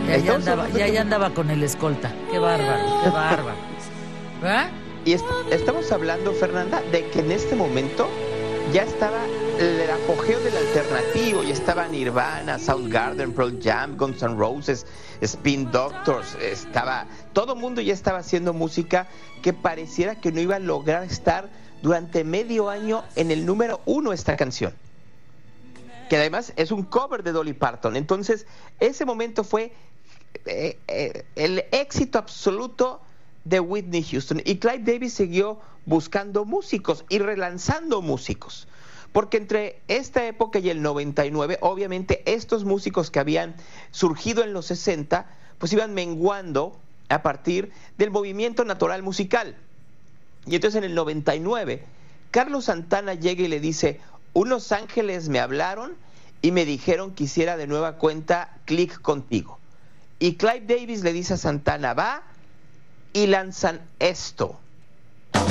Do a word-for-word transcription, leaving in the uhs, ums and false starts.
Ya, ya, andaba, ya, ya andaba con el escolta. Qué bárbaro, qué bárbaro. ¿Eh? Y est estamos hablando, Fernanda, de que en este momento ya estaba el apogeo del alternativo, ya estaba Nirvana, Soundgarden, Pearl Jam, Guns N' Roses, Spin Doctors, estaba, todo el mundo ya estaba haciendo música que pareciera que no iba a lograr estar durante medio año en el número uno esta canción, que además es un cover de Dolly Parton. Entonces ese momento fue eh, eh, el éxito absoluto de Whitney Houston, y Clive Davis siguió buscando músicos y relanzando músicos, porque entre esta época y el noventa y nueve, obviamente estos músicos que habían surgido en los sesenta, pues iban menguando a partir del movimiento natural musical. Y entonces en el noventa y nueve, Carlos Santana llega y le dice: unos ángeles me hablaron y me dijeron que hiciera de nueva cuenta clic contigo. Y Clive Davis le dice a Santana: va, y lanzan esto.